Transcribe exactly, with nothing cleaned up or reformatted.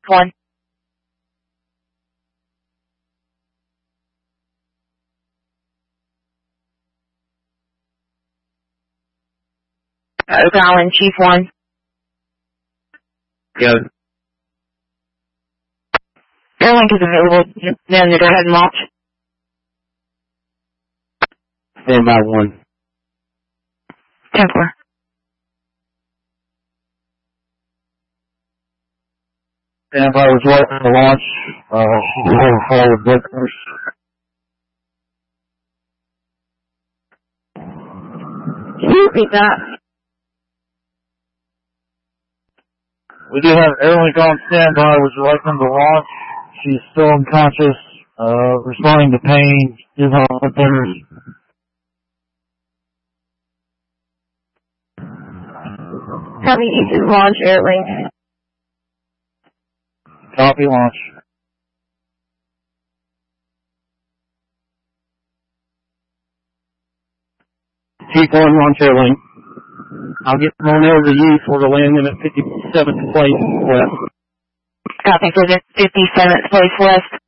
one. Oak Island, Chief one. Go. Airlink is available. Then go ahead and launch. Stand by one. ten four. Stand by was right on the launch. Uh, forward blinkers. Can you repeat that? We do have Airlink on standby, was right on the launch. She's still unconscious, uh, responding to pain, is on blinkers. Copy, you can launch Airlink. Copy launch. Chief one, launch Airlink. I'll get them on over to you for the landing at fifty-seventh place west. Copy for the fifty-seventh place west.